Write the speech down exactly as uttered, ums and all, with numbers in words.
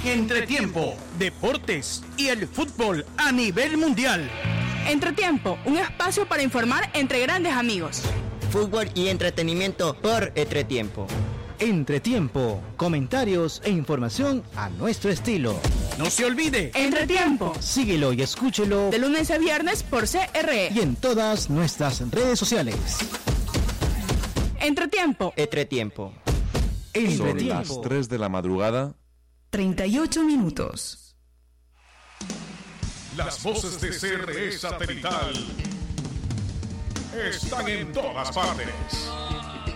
Entretiempo, deportes y el fútbol a nivel mundial. Entretiempo, un espacio para informar entre grandes amigos. Fútbol y entretenimiento por Entretiempo. Entretiempo, comentarios e información a nuestro estilo. No se olvide, Entretiempo. Síguelo y escúchelo de lunes a viernes por C R E y en todas nuestras redes sociales. Entretiempo. Entretiempo. Son las tres de la madrugada. treinta y ocho minutos. Las voces de C R E Satelital están en todas partes.